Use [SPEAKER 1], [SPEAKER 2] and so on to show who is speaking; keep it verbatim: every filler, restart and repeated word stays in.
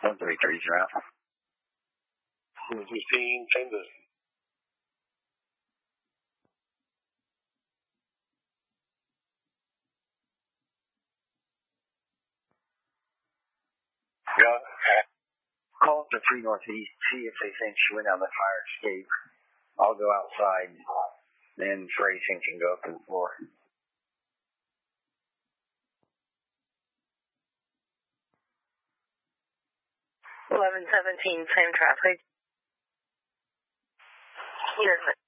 [SPEAKER 1] one thirty-three's around.
[SPEAKER 2] fifteen, ten to. Got it.
[SPEAKER 1] Call to three northeast, see if they think she went down the fire escape. I'll go outside, then Racing can go up to the floor.
[SPEAKER 3] eleven seventeen, same traffic. Here's it.